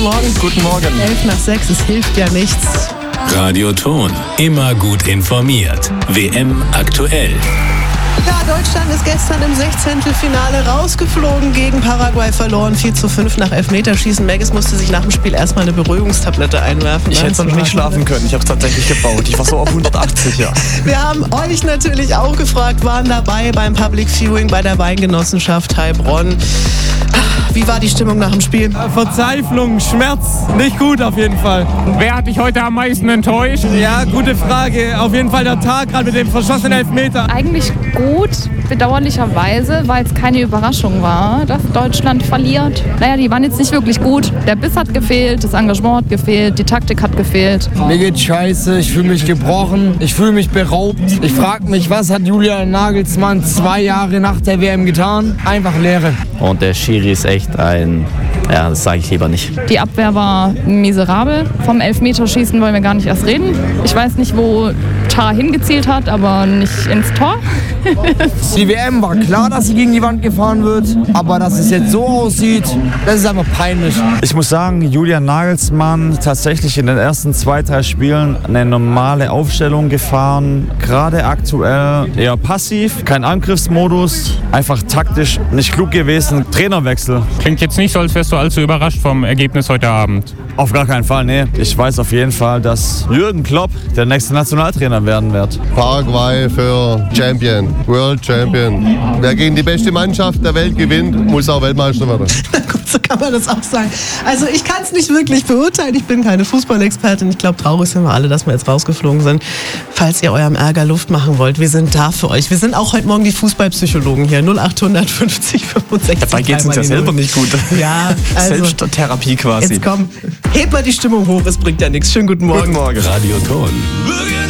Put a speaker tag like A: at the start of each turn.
A: guten Morgen.
B: Guten Morgen.
A: 5:11, es hilft ja nichts.
C: Radio Ton, immer gut informiert. WM aktuell.
A: Ja, Deutschland ist gestern im 16. rausgeflogen, gegen Paraguay verloren, 4:5 nach Elfmeterschießen. Maggis musste sich nach dem Spiel erstmal eine Beruhigungstablette einwerfen.
B: Ich hätte noch nicht schlafen können, ich habe es tatsächlich gebraucht. Ich war so auf 180, ja.
A: Wir haben euch natürlich auch gefragt, waren dabei beim Public Viewing bei der Weingenossenschaft Heilbronn. Wie war die Stimmung nach dem Spiel?
D: Verzweiflung, Schmerz, nicht gut auf jeden Fall.
E: Wer hat dich heute am meisten enttäuscht?
D: Ja, gute Frage. Auf jeden Fall der Tag, gerade mit dem verschossenen Elfmeter.
F: Eigentlich gut, bedauerlicherweise, weil es keine Überraschung war, dass Deutschland verliert. Naja, die waren jetzt nicht wirklich gut. Der Biss hat gefehlt, das Engagement hat gefehlt, die Taktik hat gefehlt.
G: Mir geht's scheiße, ich fühle mich gebrochen, ich fühle mich beraubt. Ich frage mich, was hat Julian Nagelsmann 2 Jahre nach der WM getan? Einfach Leere.
H: Und der Schiri ist echt das sage ich lieber nicht.
F: Die Abwehr war miserabel. Vom Elfmeterschießen wollen wir gar nicht erst reden. Ich weiß nicht, wo Tar hingezielt hat, aber nicht ins Tor.
G: Die WM war klar, dass sie gegen die Wand gefahren wird, aber dass es jetzt so aussieht, das ist einfach peinlich.
I: Ich muss sagen, Julian Nagelsmann tatsächlich in den ersten 2-3 Spielen eine normale Aufstellung gefahren. Gerade aktuell eher passiv, kein Angriffsmodus, einfach taktisch nicht klug gewesen. Trainerwechsel.
E: Klingt jetzt nicht so, als wärst du allzu überrascht vom Ergebnis heute Abend.
I: Auf gar keinen Fall, nee. Ich weiß auf jeden Fall, dass Jürgen Klopp der nächste Nationaltrainer werden wird.
J: Paraguay für Champion, World Champion. Wer gegen die beste Mannschaft der Welt gewinnt, muss auch Weltmeister werden.
A: Na gut, so kann man das auch sagen. Also ich kann es nicht wirklich beurteilen, ich bin keine Fußballexpertin. Ich glaube, traurig sind wir alle, dass wir jetzt rausgeflogen sind. Falls ihr eurem Ärger Luft machen wollt, wir sind da für euch. Wir sind auch heute Morgen die Fußballpsychologen hier. 0800 50 65.
B: Dabei geht es uns ja selber nicht gut.
A: Ja, also
B: Selbsttherapie quasi.
A: jetzt komm, hebt mal die Stimmung hoch, es bringt ja nichts. Schönen guten Morgen.
B: Guten Morgen.
C: Radio Ton.